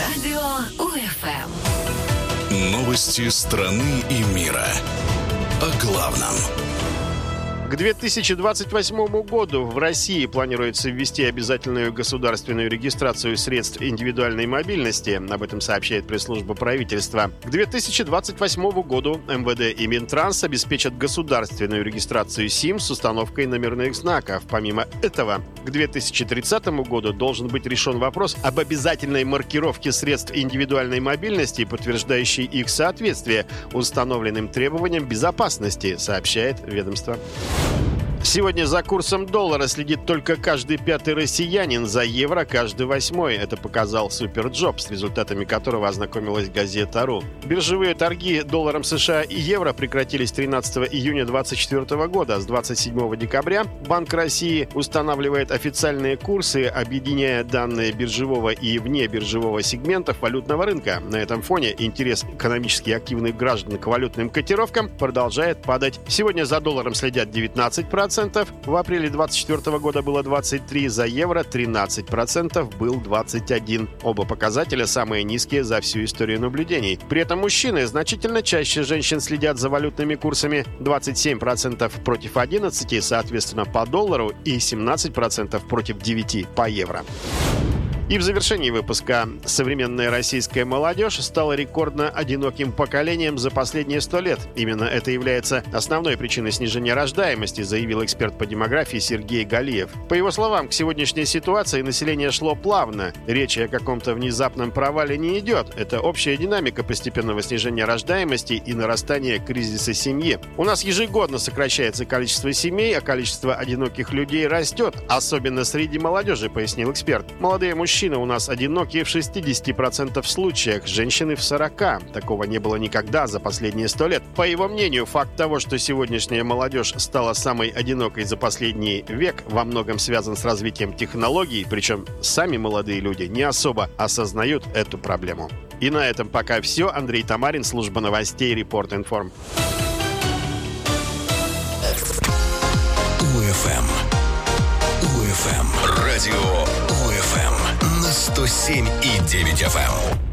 Радио УФМ. Новости страны и мира. О главном. К 2028 году в России планируется ввести обязательную государственную регистрацию средств индивидуальной мобильности. Об этом сообщает пресс-служба правительства. К 2028 году МВД и Минтранс обеспечат государственную регистрацию СИМ с установкой номерных знаков. Помимо этого, к 2030 году должен быть решен вопрос об обязательной маркировке средств индивидуальной мобильности, подтверждающей их соответствие установленным требованиям безопасности, сообщает ведомство. Сегодня за курсом доллара следит только каждый пятый россиянин, за евро каждый восьмой. Это показал Суперджоп, с результатами которого ознакомилась газета «Ру». Биржевые торги долларом США и евро прекратились 13 июня 2024 года. С 27 декабря Банк России устанавливает официальные курсы, объединяя данные биржевого и внебиржевого сегментов валютного рынка. На этом фоне интерес экономически активных граждан к валютным котировкам продолжает падать. Сегодня за долларом следят 19%. В апреле 2024 года было 23%, за евро 13% был 21%. Оба показателя самые низкие за всю историю наблюдений. При этом мужчины значительно чаще женщин следят за валютными курсами: 27% против 11%, соответственно, по доллару, и 17% против 9% по евро. И в завершении выпуска: современная российская молодежь стала рекордно одиноким поколением за последние 100 лет. Именно это является основной причиной снижения рождаемости, заявил эксперт по демографии Сергей Галиев. По его словам, к сегодняшней ситуации население шло плавно. Речи о каком-то внезапном провале не идет. Это общая динамика постепенного снижения рождаемости и нарастания кризиса семьи. У нас ежегодно сокращается количество семей, а количество одиноких людей растет, особенно среди молодежи, пояснил эксперт. Молодые мужчины у нас одинокие в 60% случаях, женщины в 40%. Такого не было никогда за последние 100 лет. По его мнению, факт того, что сегодняшняя молодежь стала самой одинокой за последний век, во многом связан с развитием технологий, причем сами молодые люди не особо осознают эту проблему. И на этом пока все. Андрей Тамарин, служба новостей Report Inform. УФМ. Радио УФМ на 107,9 FM.